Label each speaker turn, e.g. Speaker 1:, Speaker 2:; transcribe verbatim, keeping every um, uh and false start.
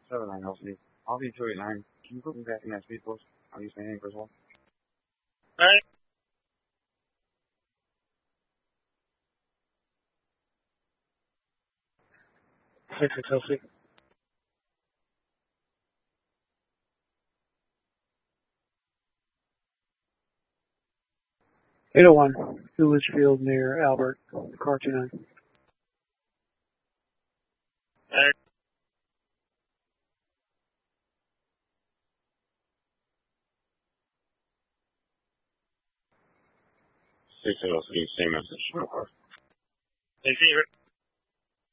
Speaker 1: seven nine L C. I'll be two eight nine. Can you put me back in that speed post? I'll use my name first of all.
Speaker 2: Alright. six six L C. eight oh one, Village Field near Albert, car two nine. Alright.
Speaker 1: six L C, same message.
Speaker 2: Receiver.